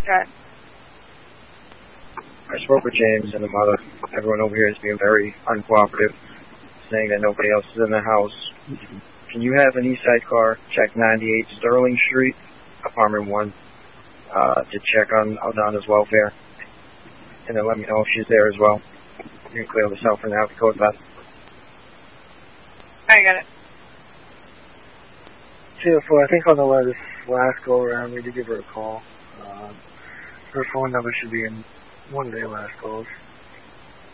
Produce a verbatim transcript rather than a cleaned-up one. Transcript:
Okay. I spoke with James and the mother. Everyone over here is being very uncooperative, saying that nobody else is in the house. Can you have an Eastside car check ninety-eight Sterling Street, apartment one, uh, to check on Aldana's welfare? And then let me know if she's there as well. You can clear this out for now. Code Beth. I got it. two oh four, I think on the last, last go around, we did give her a call. Uh, her phone number should be in one of their last calls.